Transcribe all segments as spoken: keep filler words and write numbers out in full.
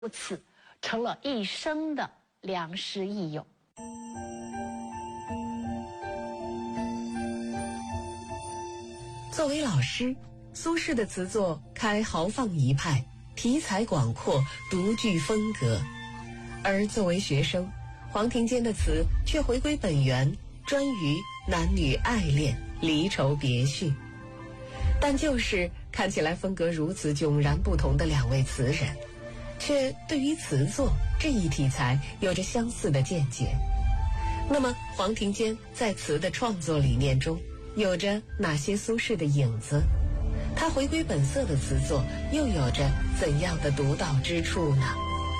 如此成了一生的良师益友。 作为老师，苏轼的词作开豪放一派，题材广阔，独具风格；而作为学生，黄庭坚的词却回归本源，专于男女爱恋、离愁别绪。但就是看起来风格如此迥然不同的两位词人，却对于词作这一题材有着相似的见解。那么黄庭坚在词的创作理念中有着哪些苏轼的影子？他回归本色的词作又有着怎样的独到之处呢？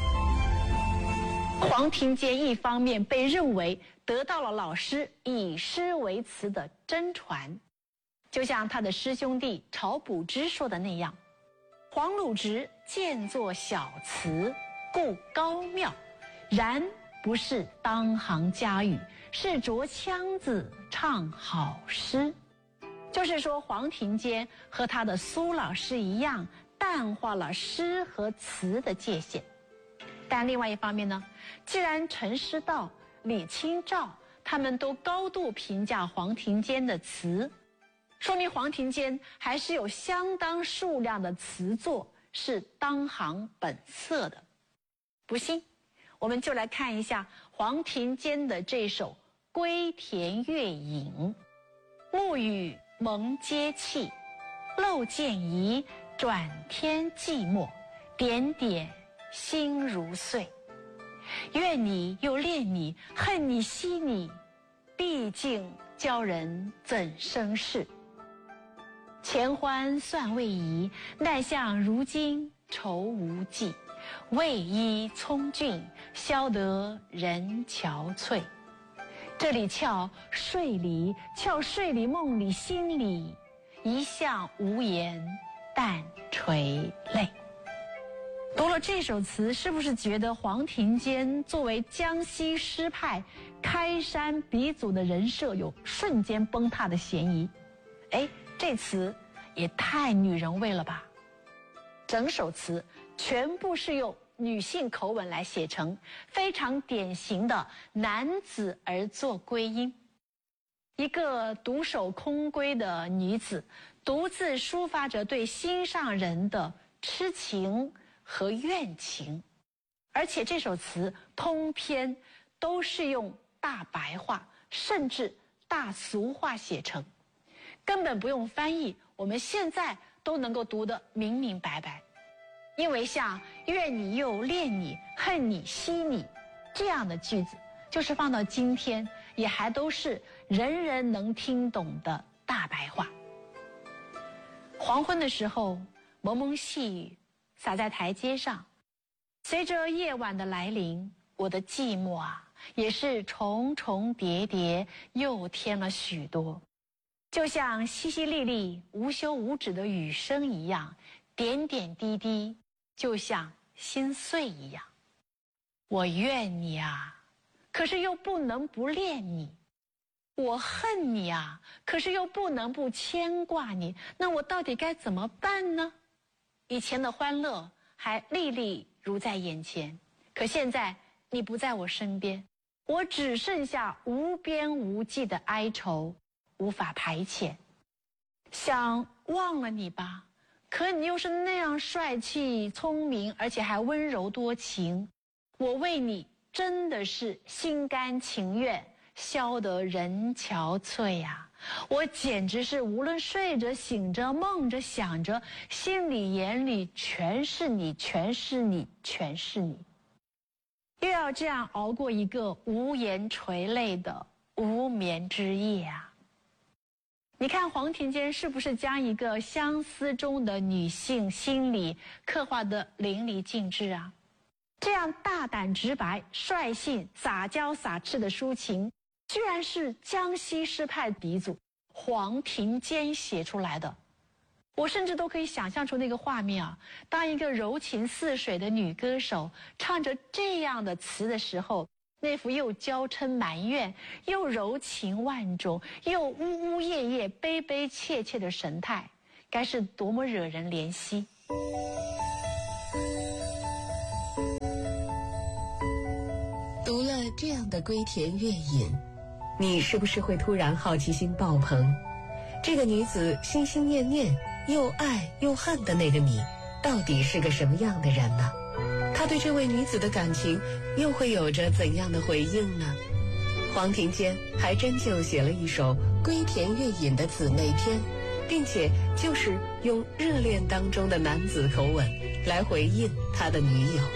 黄庭坚一方面被认为得到了老师以诗为词的真传，就像他的师兄弟晁补之说的那样，黄鲁直见作小词，故高妙，然不是当行家语，是着腔子唱好诗。就是说黄庭坚和他的苏老师一样，淡化了诗和词的界限。但另外一方面呢，既然陈师道、李清照他们都高度评价黄庭坚的词，说明黄庭坚还是有相当数量的词作是当行本色的。不信，我们就来看一下黄庭坚的这首《归田月影》。暮雨蒙阶气，漏见疑，转天寂寞，点点心如碎。怨你又恋你，恨你惜你，毕竟教人怎生事？前欢算未移，奈向如今愁无计。为伊聪俊，消得人憔悴。这里翘睡里，翘睡里梦里心里，一向无言，但垂泪。读了这首词，是不是觉得黄庭坚作为江西诗派开山鼻祖的人设有瞬间崩塌的嫌疑？哎，这词也太女人味了吧！整首词全部是用女性口吻来写成，非常典型的男子而作归音。一个独守空闺的女子，独自抒发着对心上人的痴情和怨情，而且这首词通篇都是用大白话甚至大俗话写成，根本不用翻译，我们现在都能够读得明明白白。因为像怨你又恋你，恨你惜你这样的句子，就是放到今天也还都是人人能听懂的大白话。黄昏的时候，蒙蒙细雨洒在台阶上，随着夜晚的来临，我的寂寞啊也是重重叠叠，又添了许多，就像淅淅沥沥无休无止的雨声一样，点点滴滴，就像心碎一样。我怨你啊，可是又不能不恋你；我恨你啊，可是又不能不牵挂你。那我到底该怎么办呢？以前的欢乐还历历如在眼前，可现在你不在我身边，我只剩下无边无际的哀愁，无法排遣。想忘了你吧，可你又是那样帅气聪明，而且还温柔多情，我为你真的是心甘情愿，消得人憔悴呀、啊！我简直是无论睡着醒着梦着想着，心里眼里全是你，全是你，全是你。又要这样熬过一个无言垂泪的无眠之夜啊！你看黄庭坚是不是将一个相思中的女性心理刻画得淋漓尽致啊？这样大胆直白、率性、撒娇撒痴的抒情，居然是江西诗派鼻祖黄庭坚写出来的。我甚至都可以想象出那个画面啊，当一个柔情似水的女歌手唱着这样的词的时候，那副又娇嗔埋怨，又柔情万种，又呜呜咽咽、悲悲切切的神态，该是多么惹人怜惜。 这样的归田月隐，你是不是会突然好奇心爆棚？这个女子心心念念又爱又恨的那个你，到底是个什么样的人呢？他对这位女子的感情又会有着怎样的回应呢？黄庭坚还真就写了一首归田月隐的姊妹篇，并且就是用热恋当中的男子口吻来回应他的女友。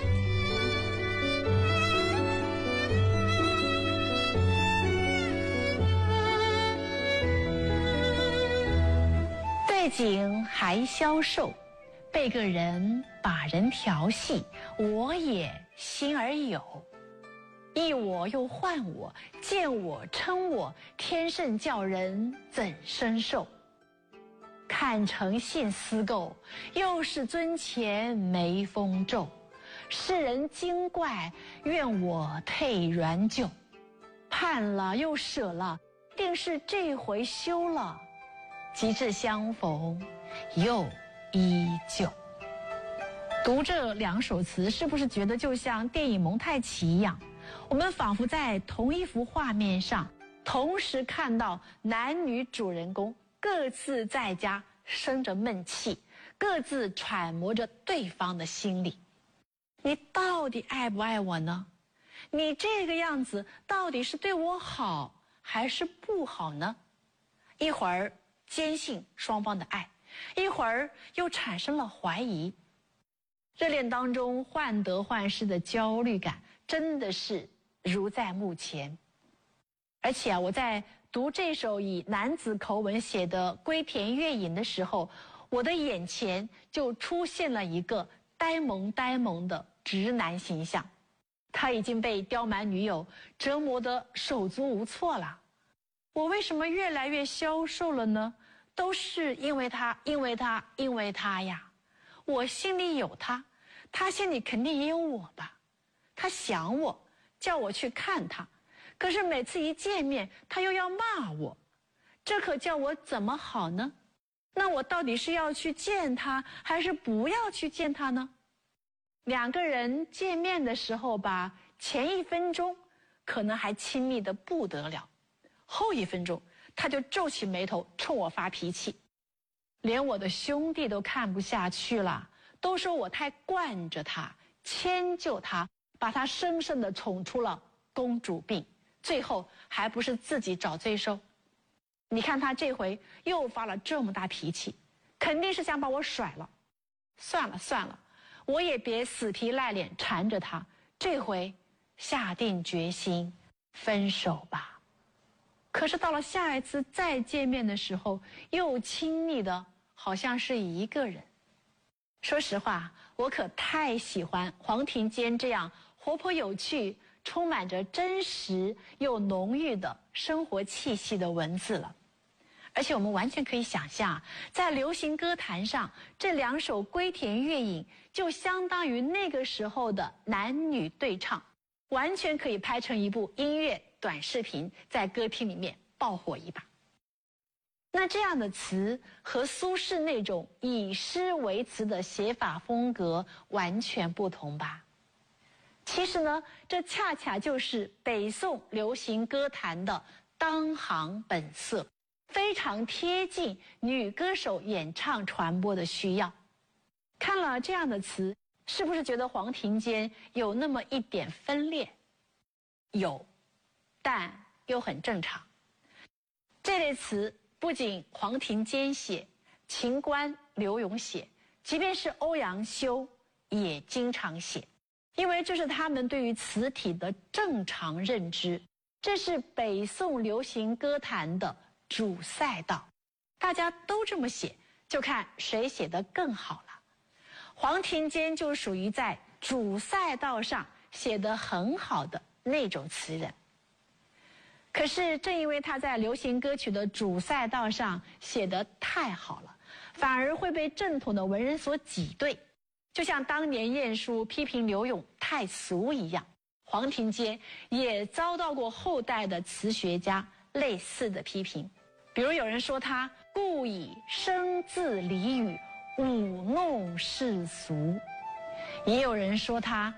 对景还消瘦，被个人把人调戏，我也心儿有。忆我又唤我，见我称我，天甚叫人怎生受？看诚信私垢，又是尊前眉峰皱。世人惊怪，愿我退软酒。盼了又舍了，定是这回休了。及至相逢，又依旧。读这两首词，是不是觉得就像电影蒙太奇一样？我们仿佛在同一幅画面上，同时看到男女主人公各自在家生着闷气，各自揣摩着对方的心理。你到底爱不爱我呢？你这个样子到底是对我好还是不好呢？一会儿坚信双方的爱，一会儿又产生了怀疑。热恋当中患得患失的焦虑感真的是如在目前。而且啊，我在读这首以男子口吻写的《归田月隐》的时候，我的眼前就出现了一个呆萌呆萌的直男形象。他已经被刁蛮女友折磨得手足无措了。我为什么越来越消瘦了呢？都是因为他，因为他，因为他呀。我心里有他，他心里肯定也有我吧。他想我，叫我去看他，可是每次一见面，他又要骂我，这可叫我怎么好呢？那我到底是要去见他，还是不要去见他呢？两个人见面的时候吧，前一分钟可能还亲密得不得了，后一分钟他就皱起眉头冲我发脾气，连我的兄弟都看不下去了，都说我太惯着他，迁就他，把他生生的宠出了公主病，最后还不是自己找罪受？你看他这回又发了这么大脾气，肯定是想把我甩了。算了算了，我也别死皮赖脸缠着他，这回下定决心分手吧。可是到了下一次再见面的时候，又亲密的好像是一个人。说实话，我可太喜欢黄庭坚这样活泼有趣、充满着真实又浓郁的生活气息的文字了。而且我们完全可以想象，在流行歌坛上，这两首《归田月隐》就相当于那个时候的男女对唱，完全可以拍成一部音乐短视频，在歌厅里面爆火一把。那这样的词和苏轼那种以诗为词的写法风格完全不同吧？其实呢，这恰恰就是北宋流行歌坛的当行本色，非常贴近女歌手演唱传播的需要。看了这样的词，是不是觉得黄庭坚有那么一点分裂？有，但又很正常。这类词不仅黄庭坚写，秦观、柳永写，即便是欧阳修也经常写，因为这是他们对于词体的正常认知，这是北宋流行歌坛的主赛道，大家都这么写，就看谁写得更好了。黄庭坚就属于在主赛道上写得很好的那种词人。可是正因为他在流行歌曲的主赛道上写得太好了，反而会被正统的文人所挤兑，就像当年晏殊批评柳永太俗一样，黄庭坚也遭到过后代的词学家类似的批评。比如有人说他故以生字俚语，舞弄世俗，也有人说他